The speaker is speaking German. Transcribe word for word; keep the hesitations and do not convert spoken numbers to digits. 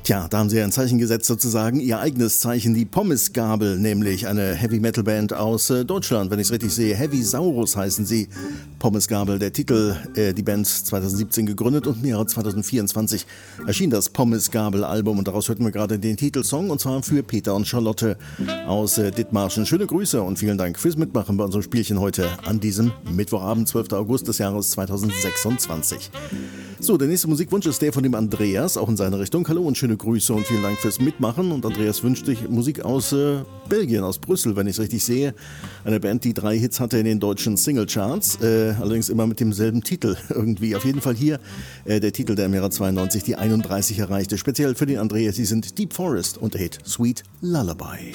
Tja, da haben sie ein Zeichen gesetzt, sozusagen ihr eigenes Zeichen, die Pommesgabel, nämlich eine Heavy-Metal-Band aus äh, Deutschland, wenn ich es richtig sehe. Heavy Saurus heißen sie. Pommesgabel, der Titel, äh, die Band zwanzig siebzehn gegründet und im Jahre zwanzig vierundzwanzig erschien das Pommesgabel-Album und daraus hörten wir gerade den Titelsong und zwar für Peter und Charlotte aus äh, Dithmarschen. Schöne Grüße und vielen Dank fürs Mitmachen bei unserem Spielchen heute an diesem Mittwochabend, zwölften August des Jahres zwanzig sechsundzwanzig. So, der nächste Musikwunsch ist der von dem Andreas, auch in seine Richtung. Hallo und schöne Grüße und vielen Dank fürs Mitmachen. Und Andreas wünscht sich Musik aus äh, Belgien, aus Brüssel, wenn ich es richtig sehe. Eine Band, die drei Hits hatte in den deutschen Singlecharts, äh, allerdings immer mit demselben Titel irgendwie. Auf jeden Fall hier äh, der Titel, der im Jahre zweiundneunzig die einunddreißig erreichte. Speziell für den Andreas, sie sind Deep Forest und der Hit Sweet Lullaby.